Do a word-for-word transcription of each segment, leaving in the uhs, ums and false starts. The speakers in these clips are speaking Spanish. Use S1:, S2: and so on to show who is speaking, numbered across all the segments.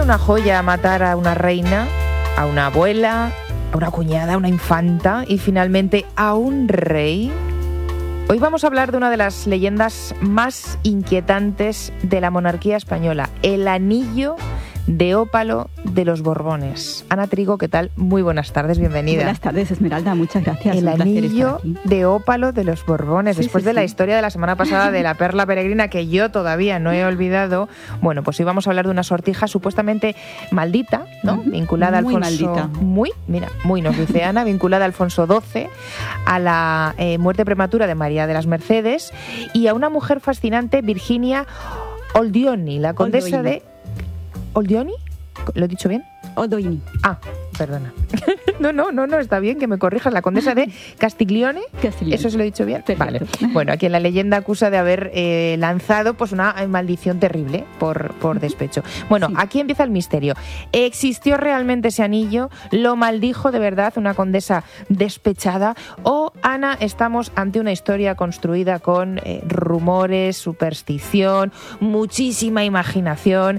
S1: una joya matar a una reina, a una abuela, a una cuñada, a una infanta y finalmente a un rey? Hoy vamos a hablar de una de las leyendas más inquietantes de la monarquía española, el anillo de ópalo de los Borbones. Ana Trigo, ¿qué tal? Muy buenas tardes, bienvenida.
S2: Buenas tardes, Esmeralda, muchas gracias.
S1: El anillo de ópalo de los Borbones. Sí, Después sí, de sí. la historia de la semana pasada de la perla peregrina, que yo todavía no he olvidado, bueno, pues hoy vamos a hablar de una sortija supuestamente maldita, ¿no? Uh-huh. Vinculada
S2: muy
S1: a Alfonso...
S2: Maldita.
S1: Muy, mira, muy nos dice Ana, vinculada a Alfonso doce, a la eh, muerte prematura de María de las Mercedes y a una mujer fascinante, Virginia Oldioni, la condesa
S2: Oldoini.
S1: de... ¿Oldioni? ¿Lo he dicho bien?
S2: Oldoini.
S1: Ah, perdona. No, no, no, no, está bien que me corrijas. La condesa de Castiglione.
S2: Castiglione.
S1: ¿Eso se lo he dicho bien?
S2: Perfecto.
S1: Vale. Bueno, aquí en la leyenda acusa de haber eh, lanzado pues una maldición terrible por, por despecho. Bueno, sí. Aquí empieza el misterio. ¿Existió realmente ese anillo? ¿Lo maldijo de verdad una condesa despechada? ¿O, Ana, estamos ante una historia construida con eh, rumores, superstición, muchísima imaginación?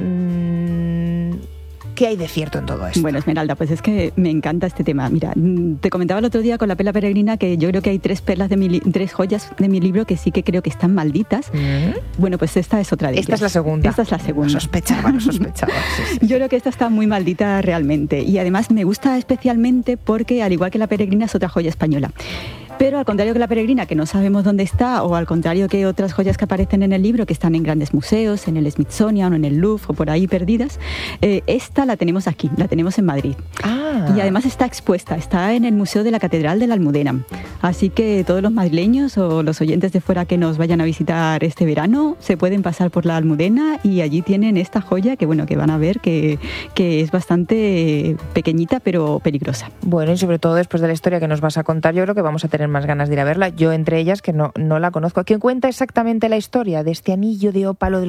S1: Mm, ¿Qué hay de cierto en todo esto?
S2: Bueno, Esmeralda, pues es que me encanta este tema. Mira, te comentaba el otro día con la perla peregrina que yo creo que hay tres perlas de mi li- tres joyas de mi libro que sí que creo que están malditas. ¿Mm? Bueno, pues esta es otra de
S1: esta
S2: ellas.
S1: Esta es la segunda.
S2: Esta es la segunda.
S1: Lo sospechaba, lo sospechaba. Sí, sí, sí.
S2: Yo creo que esta está muy maldita realmente. Y además me gusta especialmente porque, al igual que la peregrina, es otra joya española. Pero al contrario que la peregrina, que no sabemos dónde está, o al contrario que otras joyas que aparecen en el libro, que están en grandes museos, en el Smithsonian o en el Louvre o por ahí perdidas, eh, esta la tenemos aquí, la tenemos en Madrid.
S1: Ah.
S2: Y además está expuesta, está en el Museo de la Catedral de la Almudena. Así que todos los madrileños o los oyentes de fuera que nos vayan a visitar este verano se pueden pasar por la Almudena y allí tienen esta joya que, bueno, que van a ver que, que es bastante pequeñita pero peligrosa.
S1: Bueno, y sobre todo después de la historia que nos vas a contar, yo creo que vamos a tener más ganas de ir a verla. Yo entre ellas, que no, no la conozco. ¿Quién cuenta exactamente la historia de este anillo de ópalo de